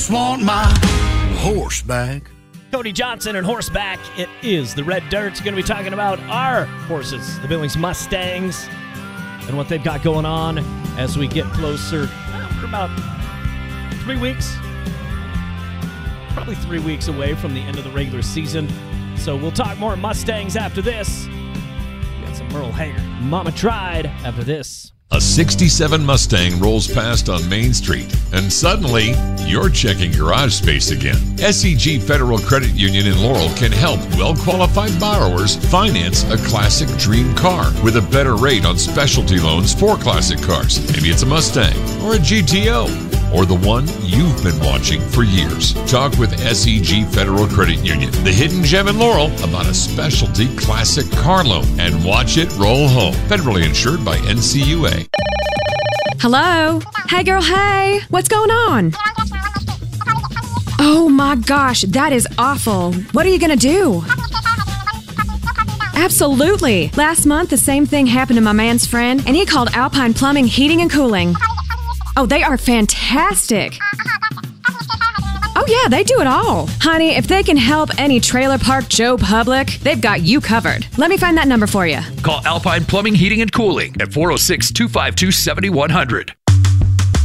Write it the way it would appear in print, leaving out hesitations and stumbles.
Want my horseback. Cody Johnson and Horseback. It is the Red Dirt. Going to be talking about our horses, the Billings Mustangs, and what they've got going on as we get closer. We're about 3 weeks, probably 3 weeks away from the end of the regular season. So we'll talk more Mustangs after this. We got some Merle Hager, Mama Tried after this. A 67 Mustang rolls past on Main Street, and suddenly, you're checking garage space again. SEG Federal Credit Union in Laurel can help well-qualified borrowers finance a classic dream car with a better rate on specialty loans for classic cars. Maybe it's a Mustang or a GTO or the one you've been watching for years. Talk with SEG Federal Credit Union, the hidden gem in Laurel, about a specialty classic car loan, and watch it roll home. Federally insured by NCUA. Hello? Hey, girl, hey. What's going on? Oh, my gosh, that is awful. What are you going to do? Absolutely. Last month, the same thing happened to my man's friend, and he called Alpine Plumbing, Heating, and Cooling. Oh, they are fantastic. Oh, yeah, they do it all. Honey, if they can help any trailer park Joe Public, they've got you covered. Let me find that number for you. Call Alpine Plumbing, Heating, and Cooling at 406-252-7100.